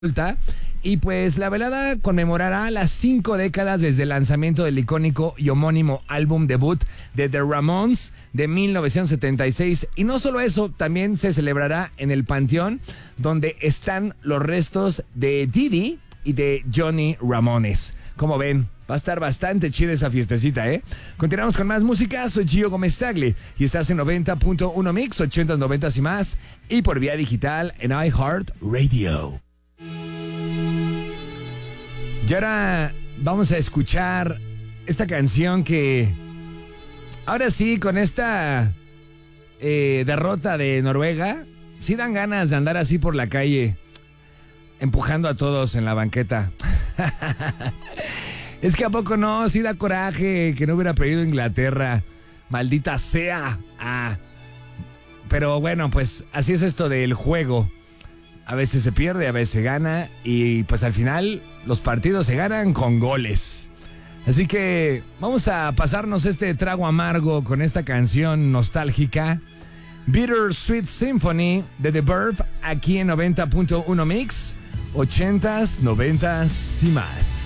Y pues la velada conmemorará las 5 décadas desde el lanzamiento del icónico y homónimo álbum debut de The Ramones de 1976. Y no solo eso, también se celebrará en el Panteón, donde están los restos de Didi y de Johnny Ramones. Como ven, va a estar bastante chida esa fiestecita, ¿eh? Continuamos con más música. Soy Gio Gómez Tagle y estás en 90.1 Mix, 80s, 90s y más, y por vía digital en iHeartRadio. Y ahora vamos a escuchar esta canción que ahora sí, con esta derrota de Noruega, sí dan ganas de andar así por la calle empujando a todos en la banqueta. Es que a poco no, sí da coraje que no hubiera perdido Inglaterra, maldita sea. Pero bueno, pues así es esto del juego. A veces se pierde, a veces se gana, y pues al final los partidos se ganan con goles. Así que vamos a pasarnos este trago amargo con esta canción nostálgica, Bitter Sweet Symphony de The Verve, aquí en 90.1 Mix, 80s, 90s y más.